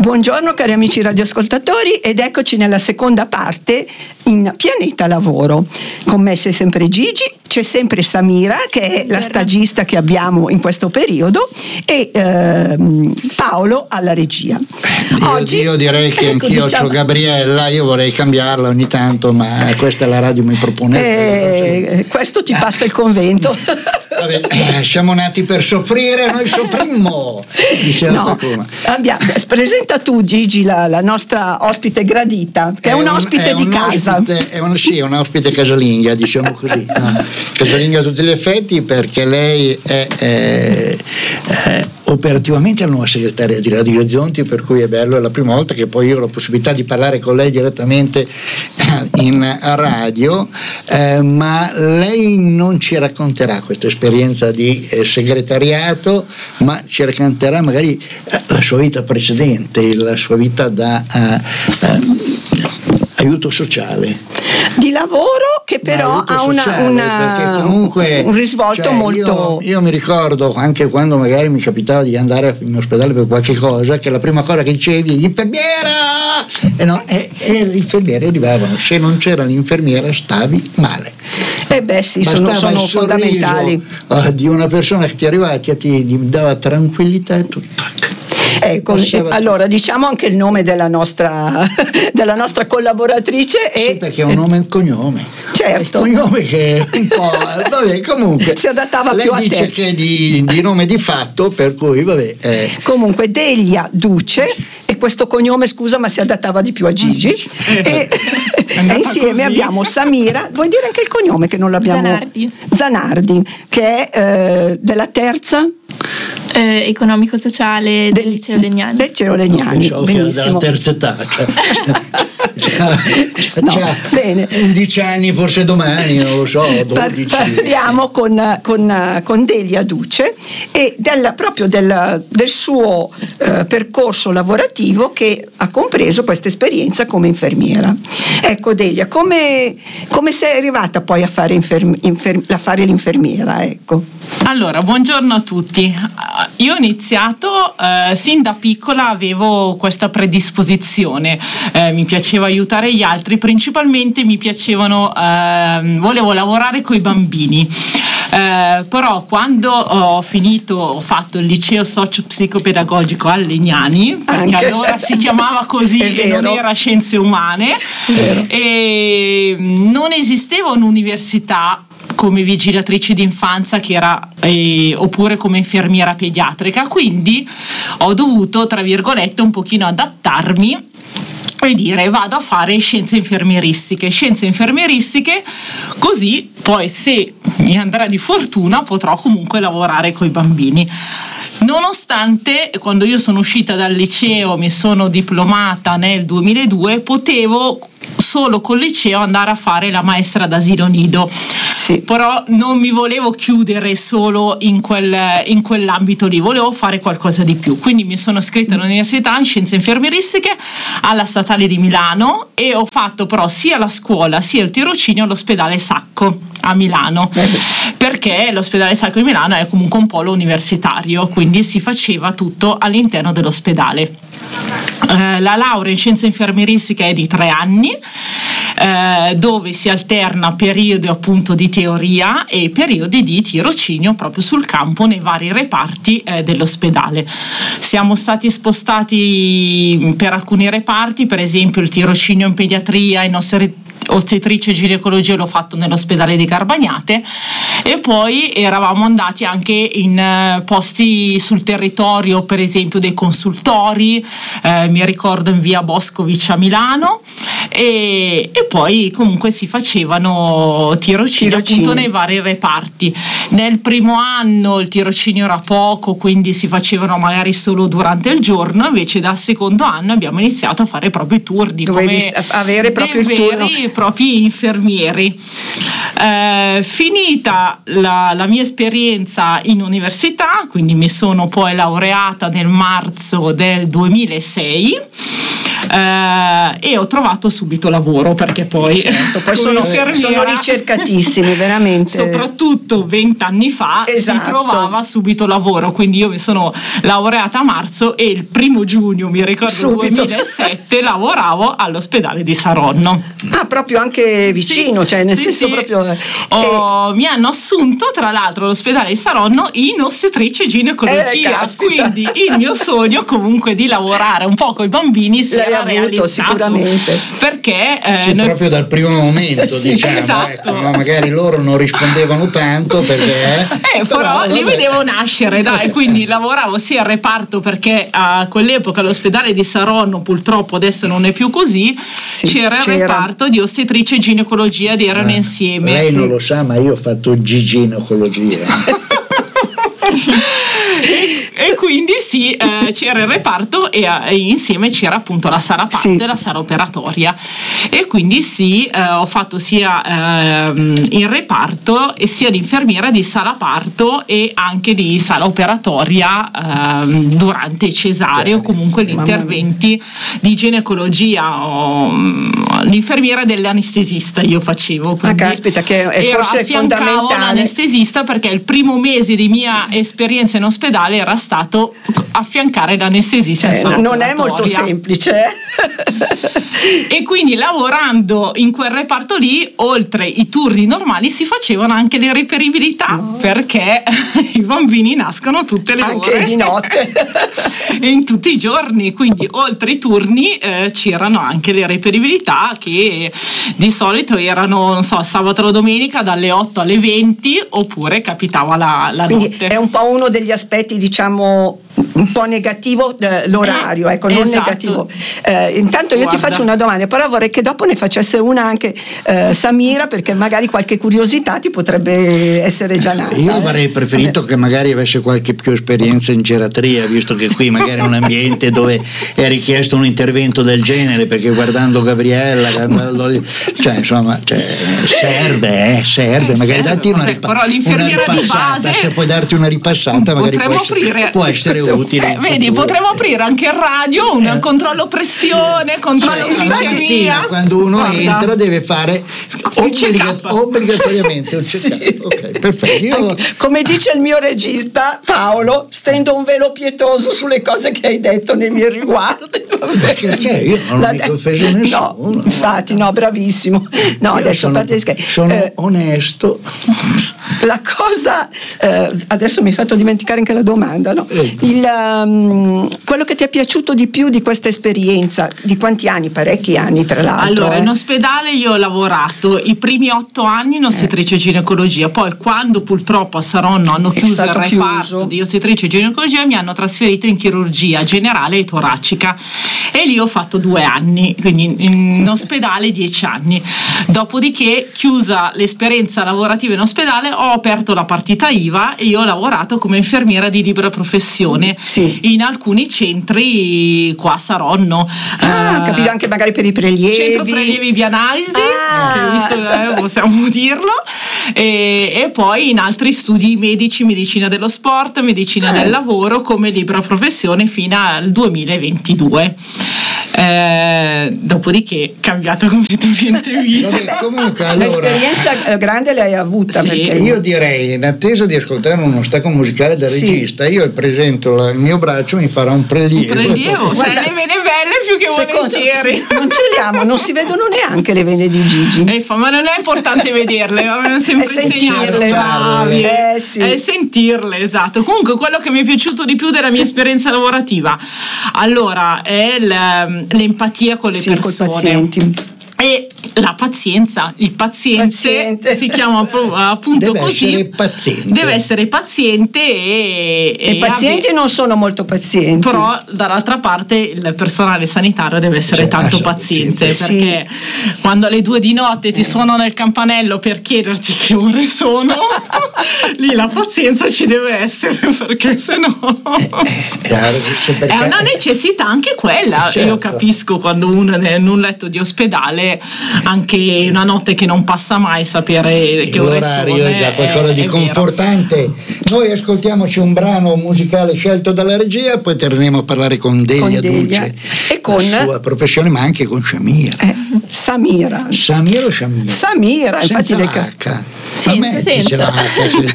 Buongiorno cari amici radioascoltatori, ed eccoci nella seconda parte in Pianeta Lavoro. Con me c'è sempre Gigi, c'è sempre Samira che è la stagista che abbiamo in questo periodo e Paolo alla regia. Oggi, io direi che anch'io ho Gabriella, io vorrei cambiarla ogni tanto, ma questa è la radio mi propone. Questo ti passa il convento. Vabbè, siamo nati per soffrire, noi soffrimmo. Presenta tu Gigi la nostra ospite gradita, che è un ospite di casa. È un ospite casalinga, diciamo così. No? Casalinga a tutti gli effetti, perché lei è operativamente la nuova segretaria di Radio Orizzonti, per cui è bello, è la prima volta che poi io ho la possibilità di parlare con lei direttamente in radio, ma lei non ci racconterà questa esperienza di segretariato, ma ci racconterà magari la sua vita precedente, la sua vita da aiuto sociale. Di lavoro che però ha un risvolto molto... Io mi ricordo anche quando magari mi capitava di andare in ospedale per qualche cosa, che la prima cosa che dicevi l'infermiera! E le infermiere arrivavano, se non c'era l'infermiera stavi male. Sì, sono fondamentali. Di una persona che ti arrivava e ti dava tranquillità e tutto. Ecco, allora diciamo anche il nome della nostra collaboratrice. Sì, perché è un nome e un cognome. Certo. Un cognome che un po'. Vabbè, comunque. Si adattava lei più a te. Lei dice che è di nome di fatto, per cui vabbè. Comunque Delia Duce, e questo cognome, scusa, ma si adattava di più a Gigi. E insieme abbiamo Samira. Vuoi dire anche il cognome che non l'abbiamo? Zanardi, che è della terza. Economico-sociale del Liceo Legnani. Del Liceo Legnani, no, benissimo. Della terza età. Bene. 11 anni, forse domani, non lo so, 12. Parliamo con Delia Duce e proprio del suo percorso lavorativo, che ha compreso questa esperienza come infermiera. Ecco Delia, come sei arrivata poi a fare l'infermiera? Ecco. Allora, buongiorno a tutti. Io ho iniziato sin da piccola, avevo questa predisposizione, mi piaceva aiutare gli altri, principalmente mi piacevano, volevo lavorare con i bambini. Però quando ho fatto il liceo socio-psicopedagogico a Legnani, perché allora si chiamava così e non era scienze umane, e non esisteva un'università come vigilatrice d'infanzia che era oppure come infermiera pediatrica, quindi ho dovuto, tra virgolette, un pochino adattarmi e dire vado a fare scienze infermieristiche, così poi se mi andrà di fortuna potrò comunque lavorare con i bambini. Nonostante, quando io sono uscita dal liceo, mi sono diplomata nel 2002, potevo solo col liceo andare a fare la maestra d'asilo nido. Sì. Però non mi volevo chiudere solo in quell'ambito lì, volevo fare qualcosa di più, quindi mi sono iscritta all'università in scienze infermieristiche alla Statale di Milano e ho fatto però sia la scuola sia il tirocinio all'ospedale Sacco a Milano, perché l'ospedale Sacco di Milano è comunque un polo universitario, quindi si faceva tutto all'interno dell'ospedale. La laurea in scienze infermieristiche è di 3 anni, dove si alterna periodi appunto di teoria e periodi di tirocinio proprio sul campo nei vari reparti dell'ospedale. Siamo stati spostati per alcuni reparti, per esempio il tirocinio in pediatria, in ostetricia e ginecologia l'ho fatto nell'ospedale di Garbagnate, e poi eravamo andati anche in posti sul territorio, per esempio dei consultori, mi ricordo in via Boscovic a Milano, e poi comunque si facevano tirocinio appunto nei vari reparti. Nel primo anno il tirocinio era poco, quindi si facevano magari solo durante il giorno, invece dal secondo anno abbiamo iniziato a fare proprio i turni. Dovevi avere proprio il turno. Propri infermieri. Finita la mia esperienza in università, quindi mi sono poi laureata nel marzo del 2006, e ho trovato subito lavoro, perché poi, poi sono ricercatissimi veramente, soprattutto 20 anni fa. Esatto. Si trovava subito lavoro, quindi io mi sono laureata a marzo e il 1 giugno, mi ricordo, subito. 2007 lavoravo all'ospedale di Saronno. Proprio anche vicino, sì, cioè nel sì, senso sì. proprio mi hanno assunto tra l'altro all'ospedale di Saronno in ostetrice ginecologia, caspita. quindi il mio sogno comunque di lavorare un po' con i bambini si L'hai era avuto, realizzato, sicuramente, perché proprio dal primo momento, sì, diciamo, esatto. ecco, no? Magari loro non rispondevano tanto perché però li vedevo nascere, dai, quindi lavoravo sia al reparto, perché a quell'epoca l'ospedale di Saronno, purtroppo adesso non è più così, c'era il reparto di ostetrice e ginecologia ed erano insieme. Lei non lo sa, ma io ho fatto ginecologia. E quindi c'era il reparto e insieme c'era appunto la sala parte e la sala operatoria, e quindi ho fatto sia il reparto e sia l'infermiera di sala parto e anche di sala operatoria durante il cesareo, comunque gli interventi di ginecologia. L'infermiera dell'anestesista io facevo, caspita, che è forse fondamentale. L'anestesista, perché il primo mese di mia esperienza in ospedale era stato affiancare l'anestesista, cioè, non è molto semplice. E quindi lavorando in quel reparto lì, oltre i turni normali, si facevano anche le reperibilità, perché i bambini nascono tutte le anche ore, di notte e in tutti i giorni, quindi oltre i turni c'erano anche le reperibilità, che di solito erano, non so, sabato o domenica dalle 8 alle 20, oppure capitava la quindi notte. è un po' uno degli aspetti, diciamo, un po' negativo l'orario, ecco, non esatto. negativo. Intanto io ti faccio una domanda, però vorrei che dopo ne facesse una anche Samira, perché magari qualche curiosità ti potrebbe essere già nata. Io avrei preferito che magari avesse qualche più esperienza in geratria, visto che qui magari è un ambiente dove è richiesto un intervento del genere, perché guardando Gabriella, cioè insomma, serve, magari darti una ripassata, se puoi darti una ripassata magari può essere utile. Vedi, potremmo aprire anche il radio, un controllo pressione, controllo glicemia. Quando uno entra deve fare obbligatoriamente un check-up. Ok, perfetto. Come dice il mio regista Paolo, stendo un velo pietoso sulle cose che hai detto nei miei riguardi. Perché io non ho mica offeso nessuno. No, infatti, no, bravissimo. No, adesso sono onesto. La cosa, adesso mi hai fatto dimenticare anche la domanda, no? Quello che ti è piaciuto di più di questa esperienza, di quanti anni? Parecchi anni, tra l'altro. Allora, in ospedale io ho lavorato i primi 8 anni in ostetrice ginecologia, poi quando purtroppo a Saronno hanno chiuso il reparto di ostetrice ginecologia, mi hanno trasferito in chirurgia generale e toracica, e lì ho fatto 2 anni, quindi in ospedale 10 anni. Dopodiché, chiusa l'esperienza lavorativa in ospedale, ho aperto la partita IVA e io ho lavorato come infermiera di libera professione in alcuni centri qua a Saronno. Capito, anche magari per i prelievi. Centro prelievi di analisi, possiamo dirlo, e poi in altri studi medici, medicina dello sport, medicina del lavoro come libera professione fino al 2022. Dopodiché cambiato completamente vita. Vabbè, comunque, allora, l'esperienza grande l'hai avuta, perché io direi, in attesa di ascoltare uno stacco musicale del regista, io presento il mio braccio, mi farà un prelievo. Sai, le vene belle più che volentieri. Non ce le amo, non si vedono neanche le vene di Gigi. Ma non è importante vederle, mi hanno sempre sentirle, bravi. È sentirle, esatto. Comunque, quello che mi è piaciuto di più della mia esperienza lavorativa, allora, è l'empatia con le persone. Col pazienti. E la pazienza, il paziente si chiama appunto così. Deve essere paziente e i pazienti non sono molto pazienti, però dall'altra parte il personale sanitario deve essere tanto paziente, perché quando alle 2 di notte ti suonano il campanello per chiederti che ore sono, lì la pazienza ci deve essere, perché sennò è una necessità anche quella. Io capisco quando uno è in un letto di ospedale anche una notte che non passa mai, sapere che ore sono. L'orario è già qualcosa di confortante. Noi ascoltiamoci un brano musicale scelto dalla regia, poi torneremo a parlare con Delia Duce e con la sua professione, ma anche con Samira. Samira. Samira o Shamira? Samira, infatti senza l'H. Senza. H.